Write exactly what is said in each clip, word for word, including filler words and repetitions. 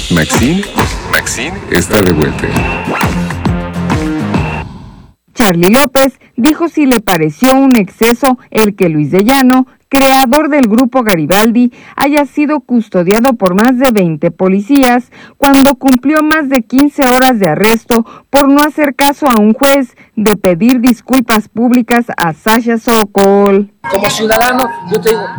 Maxine, Maxine está de vuelta. Charly López dijo si le pareció un exceso el que Luis de Llano, creador del grupo Garibaldi, haya sido custodiado por más de veinte policías cuando cumplió más de quince horas de arresto por no hacer caso a un juez de pedir disculpas públicas a Sasha Sokol. Como ciudadano, yo te digo,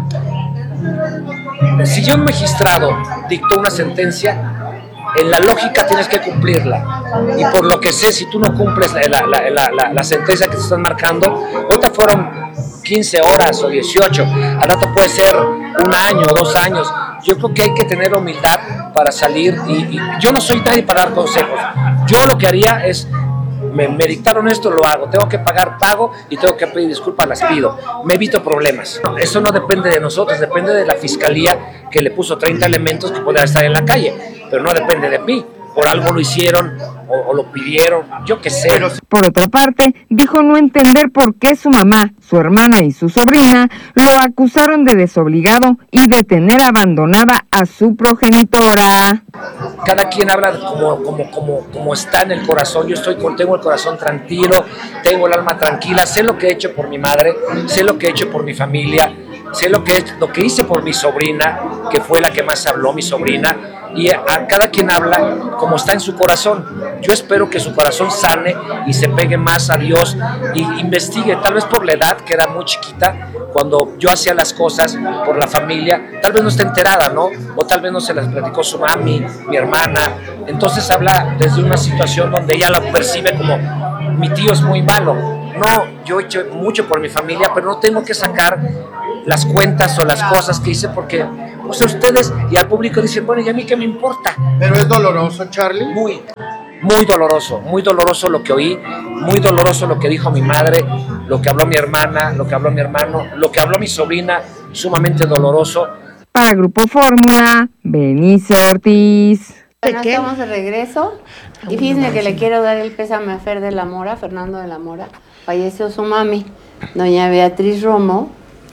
si ya un magistrado dictó una sentencia, en la lógica tienes que cumplirla. Y por lo que sé, si tú no cumples la, la, la, la, la sentencia que te están marcando, ahorita fueron quince horas o dieciocho, al rato puede ser un año, dos años. Yo creo que hay que tener humildad para salir y, y yo no soy nadie para dar consejos. Yo lo que haría es, me, me dictaron esto, lo hago, tengo que pagar, pago y tengo que pedir disculpas, las pido, me evito problemas. Eso no depende de nosotros, depende de la fiscalía que le puso treinta elementos que puedan estar en la calle, pero no depende de mí. Por algo lo hicieron o, o lo pidieron, yo qué sé. Por otra parte, dijo no entender por qué su mamá, su hermana y su sobrina lo acusaron de desobligado y de tener abandonada a su progenitora. Cada quien habla como, como, como, como está en el corazón. Yo estoy con, tengo el corazón tranquilo, tengo el alma tranquila, sé lo que he hecho por mi madre, sé lo que he hecho por mi familia, sé lo que, lo que hice por mi sobrina, que fue la que más habló, mi sobrina, y a, a cada quien habla como está en su corazón. Yo espero que su corazón sane y se pegue más a Dios y investigue, tal vez por la edad, que era muy chiquita, cuando yo hacía las cosas por la familia, tal vez no esté enterada, ¿no? O tal vez no se las platicó su mami, mi hermana, entonces habla desde una situación donde ella la percibe como mi tío es muy malo. No, yo he hecho mucho por mi familia, pero no tengo que sacar las cuentas o las cosas que hice porque, o sea, ustedes y al público dicen, bueno, ¿y a mí qué me importa? Pero es doloroso, Charly. Muy, muy doloroso, muy doloroso lo que oí, muy doloroso lo que dijo mi madre, lo que habló mi hermana, lo que habló mi hermano, lo que habló mi sobrina, sumamente doloroso. Para Grupo Fórmula, Benice Ortiz. Bueno, estamos de regreso y fíjense que le quiero dar el pésame a Fer de la Mora, Fernando de la Mora. Falleció su mami, doña Beatriz Romo,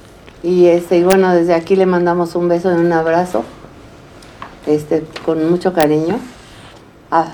y este y bueno, desde aquí le mandamos un beso y un abrazo, este, con mucho cariño a,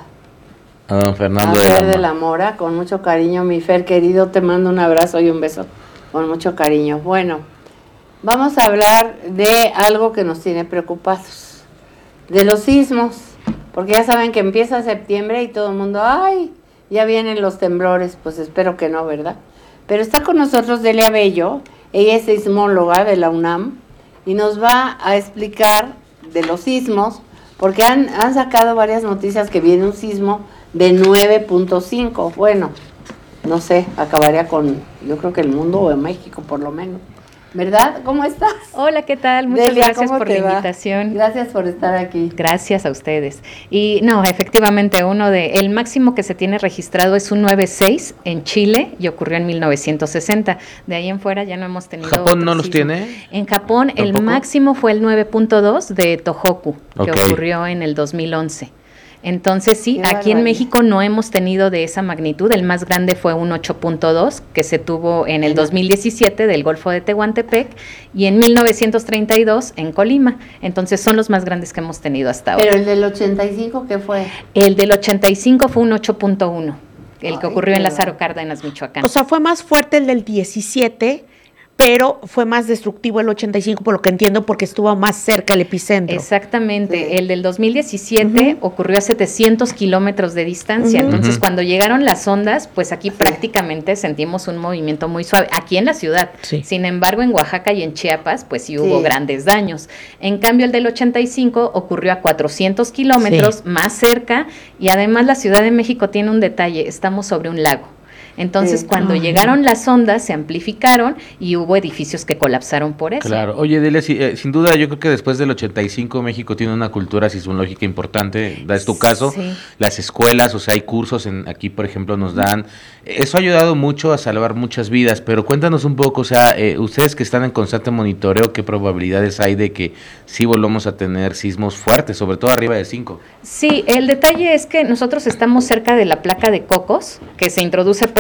a don Fernando a de, Fer la de la Mora, con mucho cariño, mi Fer querido, te mando un abrazo y un beso con mucho cariño. Bueno, vamos a hablar de algo que nos tiene preocupados, de los sismos, porque ya saben que empieza septiembre y todo el mundo, ay, ya vienen los temblores, pues espero que no, ¿verdad? Pero está con nosotros Delia Bello, ella es sismóloga de la UNAM y nos va a explicar de los sismos, porque han, han sacado varias noticias que viene un sismo de nueve punto cinco, bueno, no sé, acabaría con, yo creo que el mundo o en México por lo menos. ¿Verdad? ¿Cómo estás? Hola, ¿qué tal? Muchas Delia, gracias por la va? invitación. Gracias por estar aquí. Gracias a ustedes. Y no, efectivamente, uno de el máximo que se tiene registrado es un nueve punto seis en Chile y ocurrió en mil novecientos sesenta. De ahí en fuera ya no hemos tenido. ¿Japón no los sismo. tiene? En Japón ¿Tampoco? El máximo fue el nueve punto dos de Tohoku, que okay. ocurrió en el dos mil once. Entonces sí, Qué aquí en México no hemos tenido de esa magnitud, el más grande fue un ocho punto dos que se tuvo en el dos mil diecisiete del Golfo de Tehuantepec y en mil novecientos treinta y dos en Colima, entonces son los más grandes que hemos tenido hasta ahora. ¿Pero el del ochenta y cinco qué fue? El del ochenta y cinco fue un ocho punto uno, el Ay, que ocurrió en Lázaro Cárdenas, Michoacán. O sea, fue más fuerte el del diecisiete, pero fue más destructivo el ochenta y cinco, por lo que entiendo, porque estuvo más cerca el epicentro. Exactamente, sí. El del dos mil diecisiete uh-huh. ocurrió a setecientos kilómetros de distancia, uh-huh. entonces uh-huh. cuando llegaron las ondas, pues aquí sí. prácticamente sentimos un movimiento muy suave, aquí en la ciudad, sí. sin embargo en Oaxaca y en Chiapas, pues sí hubo sí. grandes daños. En cambio el del ochenta y cinco ocurrió a cuatrocientos kilómetros, sí. más cerca, y además la Ciudad de México tiene un detalle, estamos sobre un lago. Entonces, sí. cuando Ay. llegaron las ondas, se amplificaron y hubo edificios que colapsaron por eso. Claro. Oye, Delia, si, eh, sin duda, yo creo que después del ochenta y cinco México tiene una cultura sismológica importante, da es tu caso. Sí. Las escuelas, o sea, hay cursos en aquí, por ejemplo, nos dan. Eso ha ayudado mucho a salvar muchas vidas, pero cuéntanos un poco, o sea, eh, ustedes que están en constante monitoreo, ¿qué probabilidades hay de que sí volvamos a tener sismos fuertes, sobre todo arriba de cinco? Sí, el detalle es que nosotros estamos cerca de la placa de Cocos, que se introduce por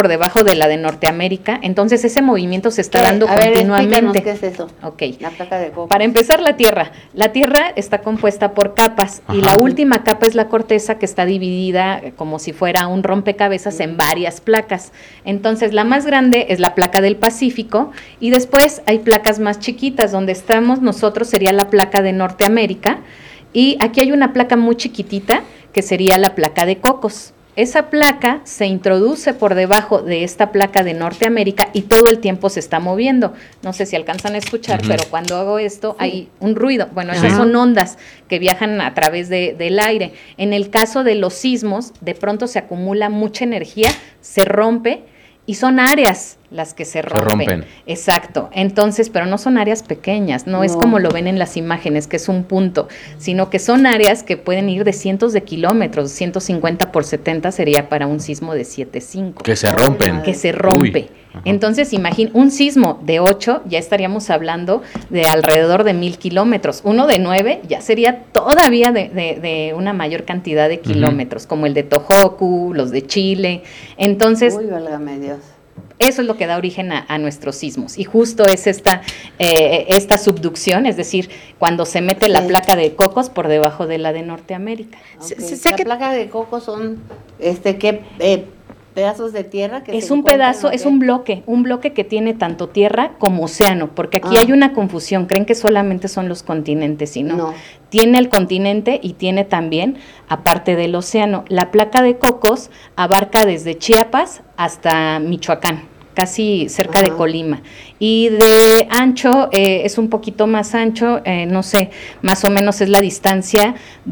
por debajo de la de Norteamérica, entonces ese movimiento se está ¿Qué? dando A ver, continuamente. explícanos qué es eso. Ok. La placa de Cocos. Para empezar, la Tierra. La Tierra está compuesta por capas. Ajá. Y la última capa es la corteza, que está dividida eh, como si fuera un rompecabezas en varias placas. Entonces, la más grande es la placa del Pacífico y después hay placas más chiquitas. Donde estamos nosotros sería la placa de Norteamérica y aquí hay una placa muy chiquitita que sería la placa de Cocos. Esa placa se introduce por debajo de esta placa de Norteamérica y todo el tiempo se está moviendo. No sé si alcanzan a escuchar, uh-huh. pero cuando hago esto sí. hay un ruido. Bueno, esas uh-huh. son ondas que viajan a través de, del aire. En el caso de los sismos, de pronto se acumula mucha energía, se rompe y son áreas las que se rompen. Se rompen. Exacto. Entonces, pero no son áreas pequeñas, no, no es como lo ven en las imágenes, que es un punto, sino que son áreas que pueden ir de cientos de kilómetros, ciento cincuenta por setenta sería para un sismo de siete punto cinco. Que se rompen. Que se rompe. Uy. Entonces, imagín, un sismo de ocho, ya estaríamos hablando de alrededor de mil kilómetros. Uno de nueve ya sería todavía de, de, de una mayor cantidad de kilómetros, uh-huh. como el de Tohoku, los de Chile. Entonces, uy, válgame Dios. Eso es lo que da origen a, a nuestros sismos y justo es esta eh, esta subducción, es decir, cuando se mete sí. la placa de Cocos por debajo de la de Norteamérica. Okay. Se, se, la que placa de Cocos son, este, ¿qué eh, pedazos de tierra? Que es un pedazo, es un bloque, un bloque que tiene tanto tierra como océano, porque aquí ah. hay una confusión, creen que solamente son los continentes, y no. no. Tiene el continente y tiene también, aparte del océano, la placa de Cocos abarca desde Chiapas hasta Michoacán, casi cerca Ajá. de Colima, y de ancho, eh, es un poquito más ancho, eh, no sé, más o menos es la distancia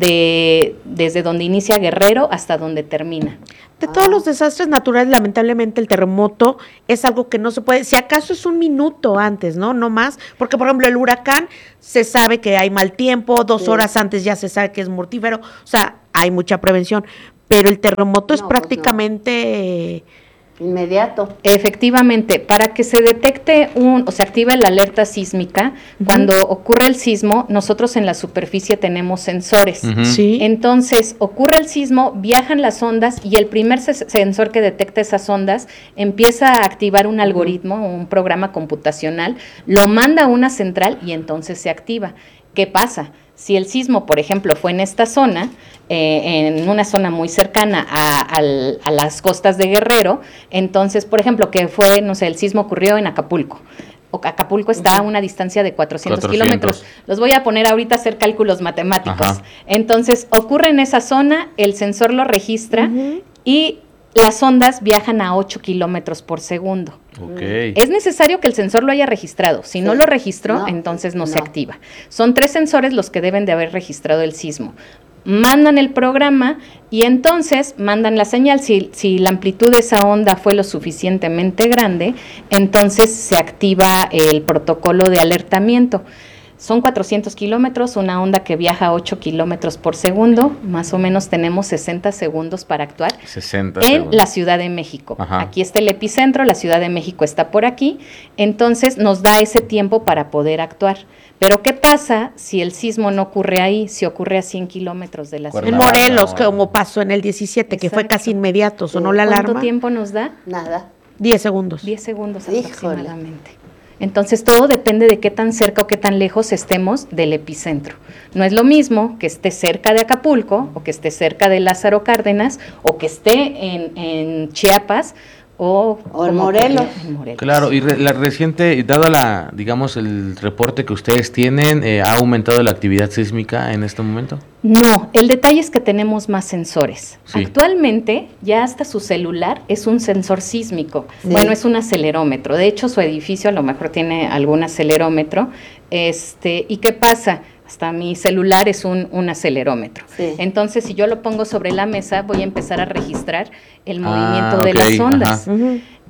de desde donde inicia Guerrero hasta donde termina. De todos los desastres naturales, lamentablemente el terremoto es algo que no se puede, si acaso es un minuto antes, ¿no? No más, porque por ejemplo el huracán se sabe que hay mal tiempo, dos sí. horas antes ya se sabe que es mortífero, o sea, hay mucha prevención, pero el terremoto no, es prácticamente... Pues no. Inmediato. Efectivamente, para que se detecte un, o se activa la alerta sísmica, uh-huh. cuando ocurre el sismo, nosotros en la superficie tenemos sensores. Uh-huh. Sí. Entonces, ocurre el sismo, viajan las ondas y el primer ses- sensor que detecta esas ondas empieza a activar un algoritmo, uh-huh. un programa computacional, lo manda a una central y entonces se activa. ¿Qué pasa? Si el sismo, por ejemplo, fue en esta zona, eh, en una zona muy cercana a, a, a las costas de Guerrero, entonces, por ejemplo, que fue, no sé, el sismo ocurrió en Acapulco. O Acapulco está uh-huh. a una distancia de cuatrocientos, cuatrocientos kilómetros. Los voy a poner ahorita a hacer cálculos matemáticos. Ajá. Entonces, ocurre en esa zona, el sensor lo registra uh-huh. y las ondas viajan a ocho kilómetros por segundo. Okay. Es necesario que el sensor lo haya registrado. Si sí. no lo registró, no, entonces no, no se activa. Son tres sensores los que deben de haber registrado el sismo. Mandan el programa y entonces mandan la señal. Si, si la amplitud de esa onda fue lo suficientemente grande, entonces se activa el protocolo de alertamiento. Son cuatrocientos kilómetros, una onda que viaja a ocho kilómetros por segundo, más o menos tenemos sesenta segundos para actuar sesenta en segundos. La Ciudad de México. Ajá. Aquí está el epicentro, la Ciudad de México está por aquí, entonces nos da ese tiempo para poder actuar. Pero ¿qué pasa si el sismo no ocurre ahí, si ocurre a cien kilómetros de la ciudad? En Morelos, como pasó en el diecisiete, Exacto. que fue casi inmediato, sonó la alarma. ¿Cuánto tiempo nos da? Nada. diez segundos. diez segundos Híjole. aproximadamente. Entonces, todo depende de qué tan cerca o qué tan lejos estemos del epicentro. No es lo mismo que esté cerca de Acapulco, o que esté cerca de Lázaro Cárdenas, o que esté en, en Chiapas, o, o en Morelos. en Morelos. Claro, y re, la reciente, dado la, digamos, el reporte que ustedes tienen, eh, ¿ha aumentado la actividad sísmica en este momento? No, el detalle es que tenemos más sensores. Sí. Actualmente ya hasta su celular es un sensor sísmico. Sí. Bueno, es un acelerómetro. De hecho, su edificio a lo mejor tiene algún acelerómetro. Este, ¿y qué pasa? Hasta mi celular es un, un acelerómetro. Sí. Entonces, si yo lo pongo sobre la mesa, voy a empezar a registrar el movimiento ah, de okay. las ondas. Uh-huh.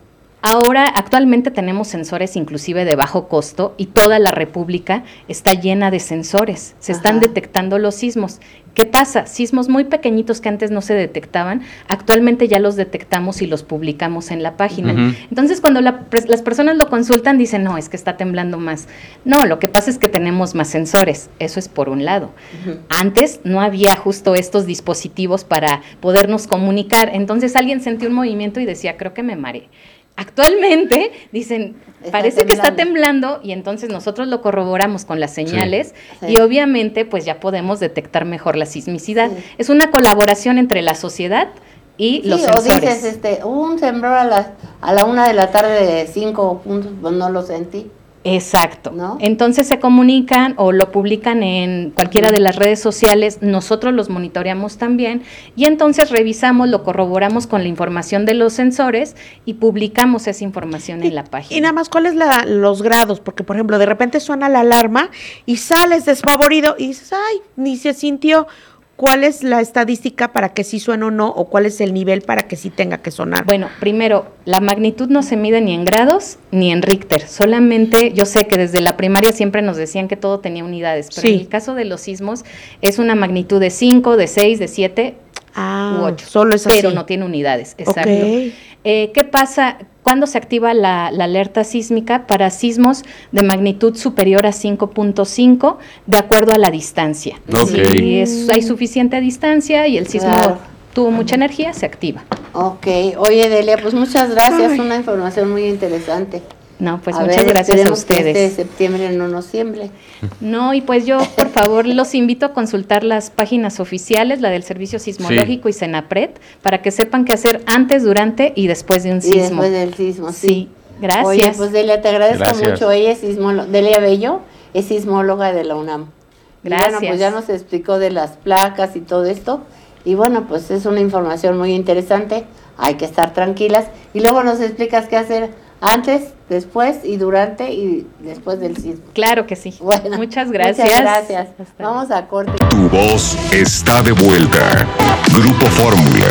Ahora, actualmente tenemos sensores inclusive de bajo costo y toda la República está llena de sensores. Se Ajá. están detectando los sismos. ¿Qué pasa? Sismos muy pequeñitos que antes no se detectaban, actualmente ya los detectamos y los publicamos en la página. Uh-huh. Entonces, cuando la, las personas lo consultan, dicen, no, es que está temblando más. No, lo que pasa es que tenemos más sensores, eso es por un lado. Uh-huh. Antes no había justo estos dispositivos para podernos comunicar, entonces alguien sentía un movimiento y decía, creo que me mareé. Actualmente dicen, está parece temblando. que está temblando y entonces nosotros lo corroboramos con las señales sí, sí. y obviamente pues ya podemos detectar mejor la sismicidad. Sí. Es una colaboración entre la sociedad y sí, los sensores. O dices, este, hubo un temblor a la, a la una de la tarde de cinco puntos, pues no lo sentí. Exacto. ¿No? Entonces se comunican o lo publican en cualquiera de las redes sociales, nosotros los monitoreamos también y entonces revisamos, lo corroboramos con la información de los sensores y publicamos esa información y, en la página. Y nada más, ¿cuáles la, los grados? Porque, por ejemplo, de repente suena la alarma y sales desfavorido y dices, ay, ni se sintió. ¿Cuál es la estadística para que sí suene o no? ¿O cuál es el nivel para que sí tenga que sonar? Bueno, primero, la magnitud no se mide ni en grados ni en Richter. Solamente, yo sé que desde la primaria siempre nos decían que todo tenía unidades, pero sí. en el caso de los sismos es una magnitud de cinco, de seis, de siete ah, u ocho. Solo es así. Pero no tiene unidades, exacto. Okay. Eh, ¿Qué pasa? ¿Cuándo se activa la, la alerta sísmica? Para sismos de magnitud superior a cinco punto cinco, de acuerdo a la distancia. Okay. Si es, hay suficiente distancia y el sismo claro. tuvo mucha energía, se activa. Ok. Oye, Delia, pues muchas gracias. Ay. Una información muy interesante. No, pues a muchas ver, gracias a ustedes. Que este septiembre no nos tiemble. No, y pues yo, por favor, los invito a consultar las páginas oficiales, la del Servicio Sismológico sí. y Senapred, para que sepan qué hacer antes, durante y después de un sismo. Y después del sismo, sí. sí. Gracias. Oye, pues Delia, te agradezco gracias. mucho. Ella es sismóloga, Delia Bello, es sismóloga de la UNAM. Gracias. Y bueno, pues ya nos explicó de las placas y todo esto. Y bueno, pues es una información muy interesante. Hay que estar tranquilas. Y luego nos explicas qué hacer antes, después y durante y después del sismo. Claro que sí. Bueno, muchas gracias. Muchas gracias. Hasta Vamos a corte. Tu voz está de vuelta. Grupo Fórmula.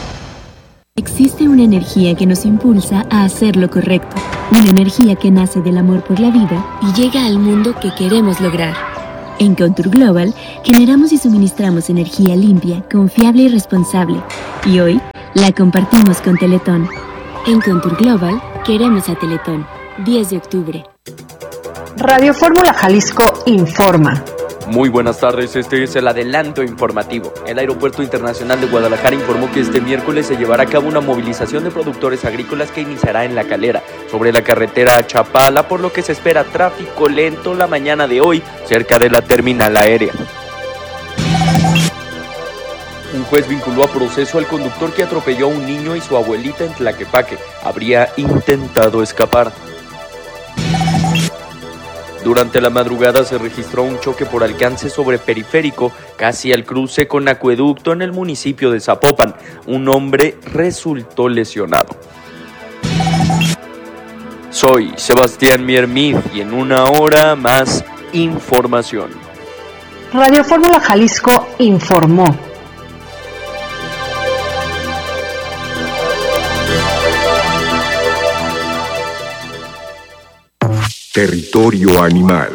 Existe una energía que nos impulsa a hacer lo correcto. Una energía que nace del amor por la vida y llega al mundo que queremos lograr. En Contour Global generamos y suministramos energía limpia, confiable y responsable. Y hoy la compartimos con Teletón. En Contour Global queremos a Teletón. diez de octubre. Radio Fórmula Jalisco informa. Muy buenas tardes, este es el adelanto informativo. El Aeropuerto Internacional de Guadalajara informó que este miércoles se llevará a cabo una movilización de productores agrícolas que iniciará en La Calera, sobre la carretera a Chapala, por lo que se espera tráfico lento la mañana de hoy, cerca de la terminal aérea. Un juez vinculó a proceso al conductor que atropelló a un niño y su abuelita en Tlaquepaque. Habría intentado escapar. Durante la madrugada se registró un choque por alcance sobre Periférico, casi al cruce con Acueducto en el municipio de Zapopan. Un hombre resultó lesionado. Soy Sebastián Miermid y en una hora más información. Radio Fórmula Jalisco informó. Territorio animal.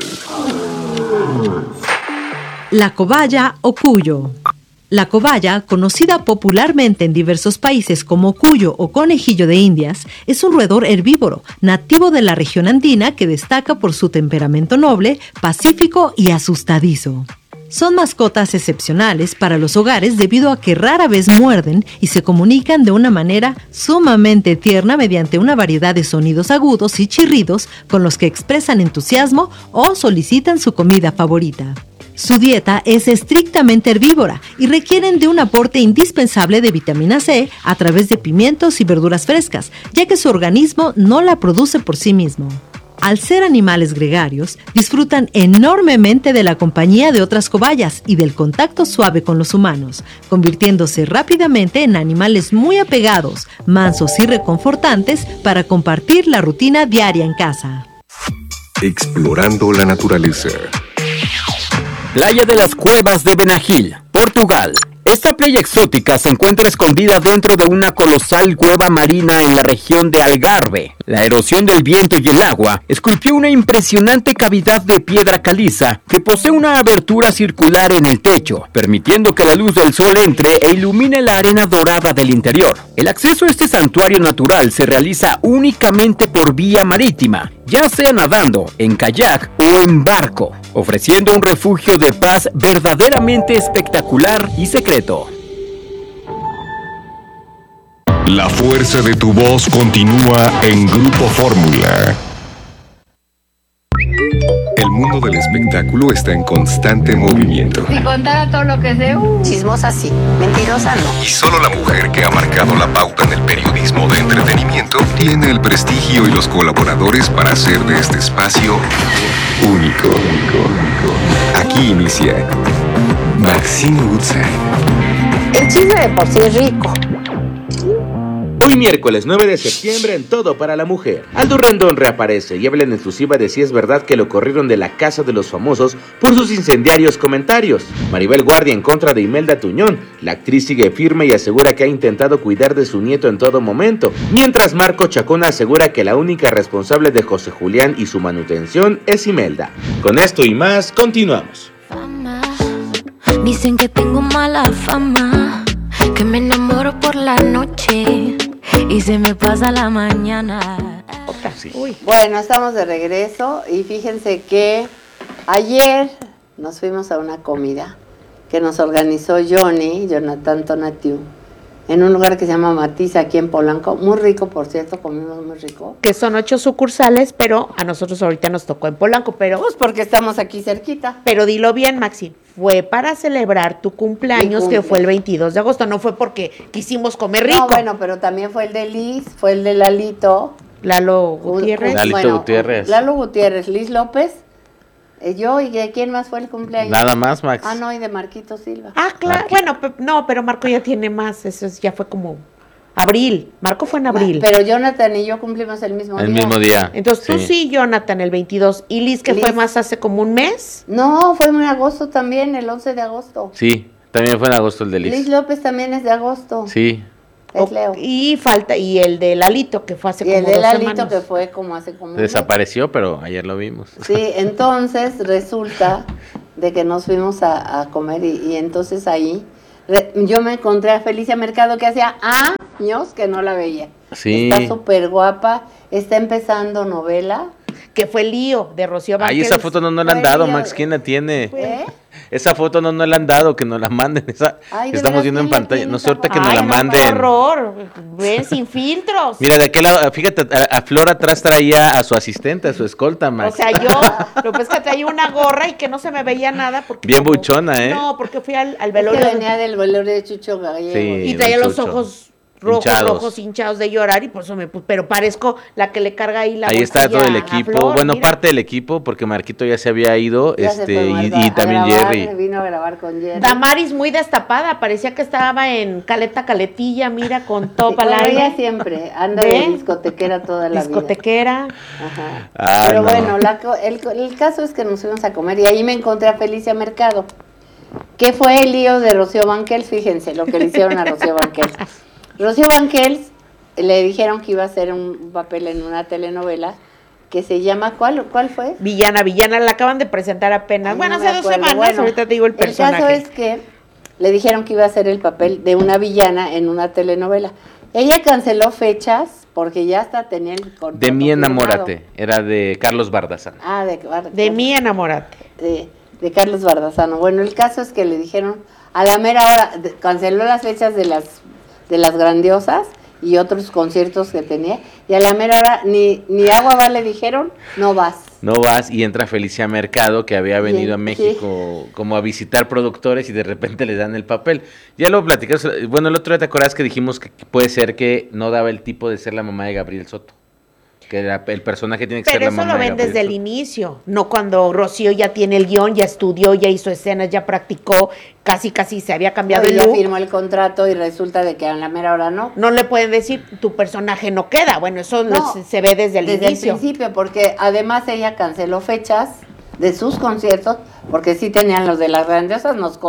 La cobaya o cuyo. La cobaya, conocida popularmente en diversos países como cuyo o conejillo de Indias, es un roedor herbívoro, nativo de la región andina que destaca por su temperamento noble, pacífico y asustadizo. Son mascotas excepcionales para los hogares debido a que rara vez muerden y se comunican de una manera sumamente tierna mediante una variedad de sonidos agudos y chirridos con los que expresan entusiasmo o solicitan su comida favorita. Su dieta es estrictamente herbívora y requieren de un aporte indispensable de vitamina C a través de pimientos y verduras frescas, ya que su organismo no la produce por sí mismo. Al ser animales gregarios, disfrutan enormemente de la compañía de otras cobayas y del contacto suave con los humanos, convirtiéndose rápidamente en animales muy apegados, mansos y reconfortantes para compartir la rutina diaria en casa. Explorando la naturaleza. Playa de las Cuevas de Benagil, Portugal. Esta playa exótica se encuentra escondida dentro de una colosal cueva marina en la región de Algarve. La erosión del viento y el agua esculpió una impresionante cavidad de piedra caliza que posee una abertura circular en el techo, permitiendo que la luz del sol entre e ilumine la arena dorada del interior. El acceso a este santuario natural se realiza únicamente por vía marítima, ya sea nadando, en kayak o en barco, ofreciendo un refugio de paz verdaderamente espectacular y secreto. La fuerza de tu voz continúa en Grupo Fórmula. El mundo del espectáculo está en constante movimiento. Si contara todo lo que sé, uh, chismosa sí, mentirosa no. Y solo la mujer que ha marcado la pauta en el periodismo de entretenimiento tiene el prestigio y los colaboradores para hacer de este espacio único. Aquí inicia Maxine Woodside. El chisme de por sí es rico. Hoy miércoles nueve de septiembre en Todo para la Mujer. Aldo Rendón reaparece y habla en exclusiva de si es verdad que lo corrieron de la casa de los famosos por sus incendiarios comentarios. Maribel Guardia en contra de Imelda Tuñón. La actriz sigue firme y asegura que ha intentado cuidar de su nieto en todo momento. Mientras Marco Chacona asegura que la única responsable de José Julián y su manutención es Imelda. Con esto y más, continuamos. Fama. Dicen que tengo mala fama, que me enamoro por la noche y se me pasa la mañana. Sí. Uy. Bueno, estamos de regreso y fíjense que ayer nos fuimos a una comida que nos organizó Johnny, Jonathan Tonatiu, en un lugar que se llama Matiz, aquí en Polanco. Muy rico, por cierto, comimos muy rico. Que son ocho sucursales, pero a nosotros ahorita nos tocó en Polanco, pero... Pues porque estamos aquí cerquita. Pero dilo bien, Maxi, fue para celebrar tu cumpleaños, cumple. Que fue el veintidós de agosto, no fue porque quisimos comer rico. No, bueno, pero también fue el de Liz, fue el de Lalito. Lalo Gutiérrez. Lalito bueno, Gutiérrez. Lalo Gutiérrez, Liz López, eh, yo, ¿y de quién más fue el cumpleaños? Nada más, Max. Ah, no, y de Marquito Silva. Ah, claro, Marquito. Bueno, pe- no, pero Marco ya tiene más, eso ya fue como abril, Marco fue en abril. Pero Jonathan y yo cumplimos el mismo el día. El mismo día. Entonces sí. Tú sí, Jonathan, el veintidós, y Liz, que Liz. Fue más hace como un mes. No, fue en agosto también, el once de agosto. Sí, también fue en agosto el de Liz. Liz López también es de agosto. Sí. Es Leo. Y falta, y el de Lalito, que fue hace y como el de dos Lalito semanas. que fue como hace como un Desapareció, mes. Pero ayer lo vimos. Sí, entonces resulta de que nos fuimos a, a comer y, y entonces ahí re, yo me encontré a Felicia Mercado que hacía años que no la veía. Sí. Está súper guapa, está empezando novela. Que fue Lío, de Rocío Banquels. Ahí esa foto no nos la han dado, Max, ¿quién la tiene? ¿Eh? Esa foto no nos la han dado, que nos la manden, esa Ay, que estamos viendo en pantalla. No suerte que nos Ay, la no, manden. ¡Qué horror! Ven, sin filtros. Mira, de aquel lado, fíjate, a, a Flor atrás traía a su asistente, a su escolta, Max. O sea, yo, lo que es que traía una gorra y que no se me veía nada. Porque bien como, buchona, ¿eh? No, porque fui al, al Es velorio. que venía del velorio de Chucho Gallego. Sí, y traía los Chucho. ojos rojos, hinchados. rojos, hinchados de llorar y por eso me puse, pero parezco la que le carga ahí la Ahí está todo el a equipo, Flor, bueno, mira. parte del equipo, porque Marquito ya se había ido, Ya se este, fue y, Marta y a también grabar, Jerry. Vino a grabar con Jerry. Damaris muy destapada, parecía que estaba en Caleta Caletilla, mira, con todo Sí, para bueno, el aire. ella siempre anda ¿Ve? de discotequera toda la Discotequera. vida. Ajá. Ah, Pero no. bueno, la co- el, el caso es que nos fuimos a comer y ahí me encontré a Felicia Mercado. ¿Qué fue el lío de Rocío Banquels? Fíjense lo que le hicieron a Rocío Banquels. Rocío Banquels le dijeron que iba a hacer un papel en una telenovela que se llama, ¿cuál, cuál fue? Villana, Villana, la acaban de presentar apenas. Ay, bueno, no me hace dos acuerdo. semanas, Bueno, ahorita te digo el personaje. El caso es que le dijeron que iba a hacer el papel de una villana en una telenovela. Ella canceló fechas porque ya hasta tenía el contrato De mí firmado. enamórate, era de Carlos Bardazán. Ah, de, De mí enamórate. De, de Carlos Bardazano. Bueno, el caso es que le dijeron, a la mera hora, de, canceló las fechas de las, de las grandiosas y otros conciertos que tenía, y a la mera hora ni, ni agua va le dijeron, no vas. No vas y entra Felicia Mercado, que había venido Bien, a México sí. como a visitar productores y de repente le dan el papel. Ya lo platicamos, bueno, el otro día te acuerdas que dijimos que puede ser que no daba el tipo de ser la mamá de Gabriel Soto. Que la, el personaje tiene que Pero ser la eso mamá lo de ven Gabriel desde el Soto. inicio, no cuando Rocío ya tiene el guión, ya estudió, ya hizo escenas, ya practicó, casi casi se había cambiado Oye, el ya look. firmó el contrato y resulta de que a la mera hora no. No le pueden decir, tu personaje no queda, bueno, eso No, lo- se ve desde el Desde inicio. el principio, porque además ella canceló fechas de sus conciertos, porque sí tenían los de las grandiosas, nos consta.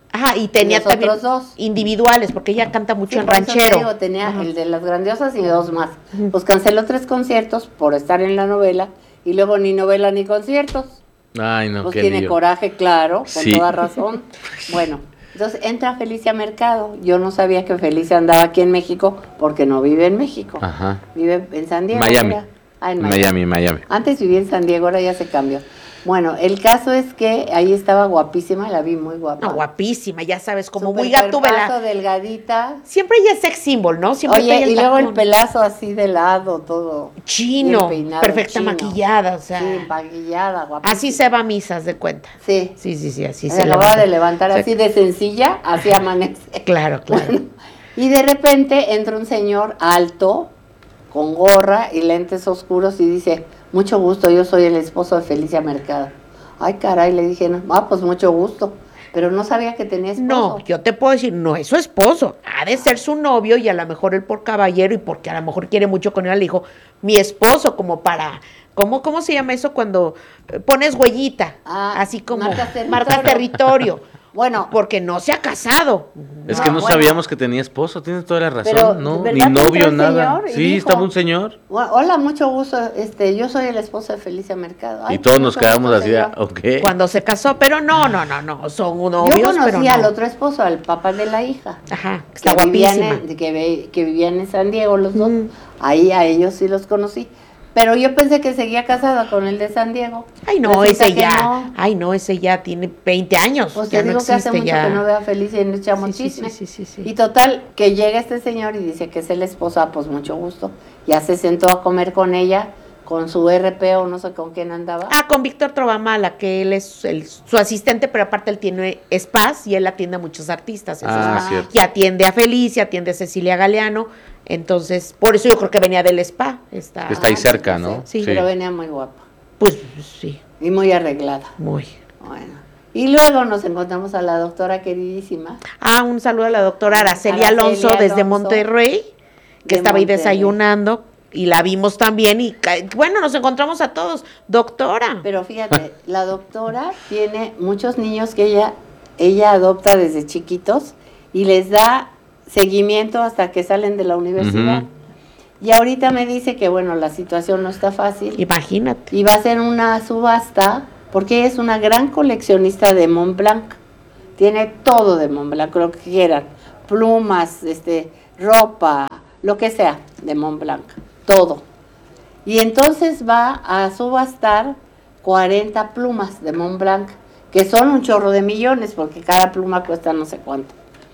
Ajá, y tenía y también dos individuales, porque ella canta mucho sí, en por eso ranchero. te digo, tenía Ajá. el de Las Grandiosas y dos más. Uh-huh. Pues canceló tres conciertos por estar en la novela y luego ni novela ni conciertos. Ay, no, pues qué tiene lío. coraje, claro, con sí. toda razón. Bueno, entonces entra Felicia Mercado. Yo no sabía que Felicia andaba aquí en México porque no vive en México. Ajá. Vive en San Diego. Miami. Ah, en Miami. Miami, Miami. Antes vivía en San Diego, ahora ya se cambió. Bueno, el caso es que ahí estaba guapísima, la vi muy guapa. No, guapísima, ya sabes, como Super muy gatúbela. Delgadita. Siempre ella es sex symbol, ¿no? Siempre Oye, y el luego tacón. el pelazo así de lado, todo. Chino, peinado, perfecta chino. maquillada, o sea. Sí, maquillada, guapísima. Así se va a misas, de cuenta. Sí. Sí, sí, sí, así se se acababa levanta. de levantar o sea, así de sencilla, así amanece. Claro, claro. Bueno, y de repente entra un señor alto, con gorra y lentes oscuros y dice, mucho gusto, yo soy el esposo de Felicia Mercado. Ay, caray, le dije, no, ah, pues mucho gusto, pero no sabía que tenía esposo. No, yo te puedo decir, no es su esposo, ha de ser su novio y a lo mejor él por caballero y porque a lo mejor quiere mucho con él, le dijo, mi esposo, como para, ¿cómo, cómo se llama eso cuando pones huellita? Ah, así como marcas territorio. marcas territorio. Bueno, porque no se ha casado. Es no, que no bueno. sabíamos que tenía esposo, tienes toda la razón, Pero, no, ¿verdad ni que entró novio, el nada. señor y Sí, dijo, estaba un señor. Hola, mucho gusto, este, yo soy el esposo de Felicia Mercado. Ay, y todos nos mucho quedamos gusto, así, señor. ok. Cuando se casó, pero no, no, no, no, son novios, Yo conocí pero no. al otro esposo, al papá de la hija. Ajá, está que vivían, guapísima. en, que, ve- que vivían en San Diego los dos. Mm. Ahí a ellos sí los conocí. Pero yo pensé que seguía casada con el de San Diego. Ay, no, Resulta ese que ya, no. ay, no, ese ya tiene veinte años. Pues ya te no digo que hace existe mucho ya. que no veo a Felicia y no echamos Sí, sí, chisme. sí, sí, sí, sí. Y total, que llega este señor y dice que es el esposo, ah, pues mucho gusto. Ya se sentó a comer con ella, con su R P o no sé con quién andaba. Ah, con Víctor Trovamala, que él es el, su asistente, pero aparte él tiene spas y él atiende a muchos artistas. en sus Ah, spas. cierto. Y atiende a Felicia, atiende a Cecilia Galeano. Entonces, por eso yo creo que venía del spa. Está, Está ahí Ah, cerca, pues, ¿no? Sí, pero venía muy guapa. Pues sí, Y muy arreglada. muy. Bueno. Y luego nos encontramos a la doctora queridísima. Ah, un saludo a la doctora Araceli Araceli Alonso desde Alonso, Monterrey, que de estaba ahí Monterrey. desayunando y la vimos también y ca- bueno, nos encontramos a todos. Doctora. Pero fíjate, la doctora tiene muchos niños que ella, ella adopta desde chiquitos y les da seguimiento hasta que salen de la universidad. Ujú. Y ahorita me dice que, bueno, la situación no está fácil. Imagínate. Y va a hacer una subasta porque ella es una gran coleccionista de Montblanc. Tiene todo de Montblanc, lo que quieran. Plumas, este, ropa, lo que sea de Montblanc. Todo. Y entonces va a subastar cuarenta plumas de Montblanc, que son un chorro de millones, porque cada pluma cuesta no sé cuánto.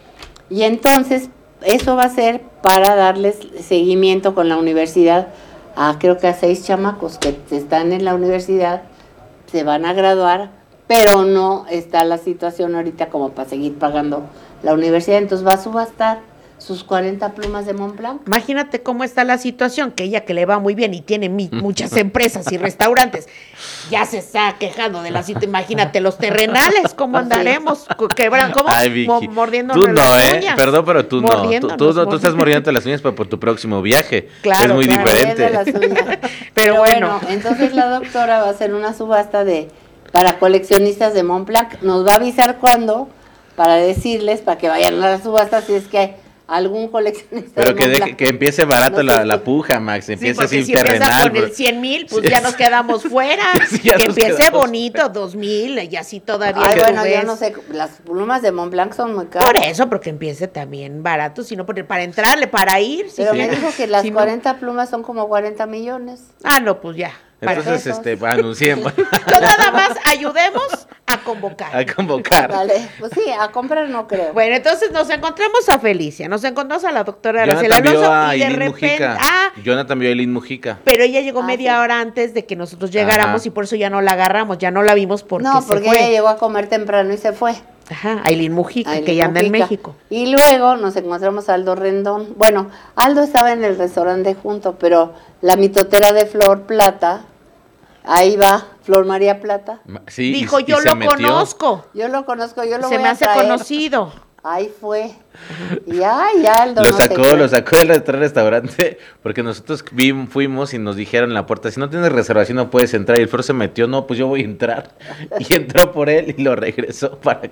Y entonces, eso va a ser para darles seguimiento con la universidad a, creo que a seis chamacos que están en la universidad, se van a graduar, pero no está la situación ahorita como para seguir pagando la universidad, entonces va a subastar sus cuarenta plumas de Montblanc. Imagínate cómo está la situación, que ella que le va muy bien y tiene mi- muchas empresas y restaurantes, ya se está quejando de la situación. Imagínate los terrenales, cómo andaremos, Co- quebran, cómo Ay, Vicky. Mo- Tú mordiéndonos no, las ¿eh? uñas. Perdón, pero tú no. Tú, Mordiéndonos, tú, no- tú estás mordiendo. mordiéndote las uñas para por tu próximo viaje. Claro, es muy claro. diferente. Las uñas. Pero bueno. entonces la doctora va a hacer una subasta de para coleccionistas de Montblanc. Nos va a avisar cuándo para decirles, para que vayan a la subasta si es que hay algún coleccionista Pero de que, deje- Montblanc. que empiece barato No la, sé la qué. puja, Max. Sí, Empieza porque sin si empieza terrenal. con bro. el cien mil, pues Sí. ya nos quedamos fuera. Sí, ya que nos empiece quedamos bonito, dos mil, y así todavía. Ay, tú bueno, yo ves. no sé, las plumas de Montblanc son muy caras. Por eso, porque empiece también barato, sino por- para entrarle, para ir. si Pero sí. me dijo que las Si no- cuarenta plumas son como cuarenta millones. Ah, no, pues ya. para Entonces, pesos. este, anunciemos. Pues nada más ayudemos a convocar. A convocar. Vale, pues sí, a comprar no creo. Bueno, entonces nos encontramos a Felicia, nos encontramos a la doctora Araceli Jonathan vio Alonso a y de Eileen repente, Mujica. ah, Jonathan vio a Eileen Mujica. pero ella llegó Ah, media sí. hora antes de que nosotros llegáramos Ajá. y por eso ya no la agarramos, ya no la vimos porque no, se porque fue. ella llegó a comer temprano y se fue. Ajá, Aileen Mujica, Aileen que ya anda en Mujica. México. Y luego nos encontramos a Aldo Rendón. Bueno, Aldo estaba en el restaurante junto, pero la mitotera de Flor Plata, ahí va, Flor María Plata. Ma- Sí, y- Dijo, y yo se lo metió. conozco, Yo lo conozco, yo lo se voy me a hace traer. conocido. Ahí fue. Y ay, Aldo Lo no se sacó, fue. lo sacó del otro restaurante porque nosotros vim- fuimos y nos dijeron en la puerta, si no tienes reservación no puedes entrar. Y el Flor se metió, no, pues yo voy a entrar. Y entró por él y lo regresó para acá.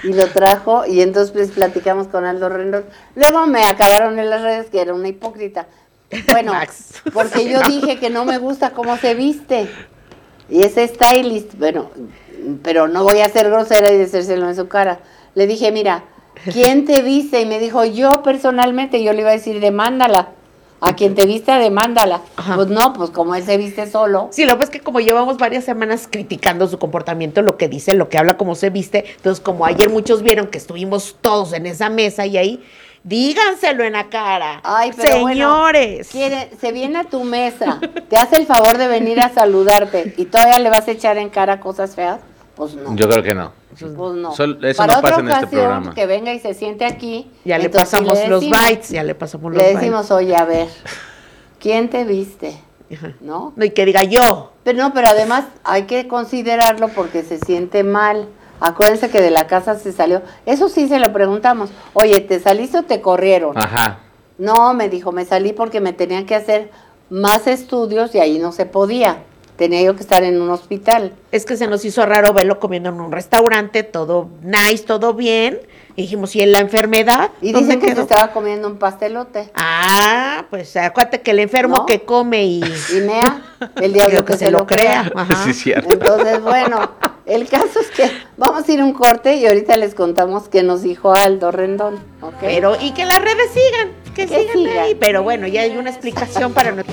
y lo trajo, y entonces pues platicamos con Aldo Rendón. Luego me acabaron en las redes que era una hipócrita. Bueno, Max. Porque yo dije que no me gusta cómo se viste. Y es stylist, bueno, pero no voy a ser grosera y decírselo en su cara. Le dije, mira, ¿quién te viste? Y me dijo, yo personalmente. Yo le iba a decir, demándala. A quien te viste, demándala. Ajá. Pues no, pues como él se viste solo. Sí, lo que pasa es que como llevamos varias semanas criticando su comportamiento, lo que dice, lo que habla, cómo se viste, entonces como ayer muchos vieron que estuvimos todos en esa mesa y ahí, díganselo en la cara. Ay, pero señores. Bueno, quiere, se viene a tu mesa, te hace el favor de venir a saludarte y todavía le vas a echar en cara cosas feas. Pues no. Yo creo que no. Pues no. Sol, eso Para no pasa otra en este programa. Que venga y se siente aquí. Ya le pasamos le decimos, los bytes, ya le pasamos los bytes. Le decimos, bytes. oye, a ver, ¿quién te viste? Ajá. ¿No? No, y que diga yo. Pero no, pero además hay que considerarlo porque se siente mal. Acuérdense que de la casa se salió. Eso sí se lo preguntamos. Oye, ¿te saliste o te corrieron? Ajá. No, me dijo, me salí porque me tenían que hacer más estudios y ahí no se podía. Tenía yo que estar en un hospital. Es que se nos hizo raro verlo comiendo en un restaurante, todo nice, todo bien. Y dijimos, ¿y en la enfermedad? Y dicen que se estaba comiendo un pastelote. Ah, pues acuérdate que el enfermo ¿no? que come y... Y mea, el diablo que, que se, se lo crea. crea. Ajá. Sí, cierto. Entonces, bueno, el caso es que vamos a ir a un corte y ahorita les contamos qué nos dijo Aldo Rendón. ¿Okay? Pero, y que las redes sigan, que, que sigan, sigan ahí. Pero bueno, ya hay una explicación para nuestro...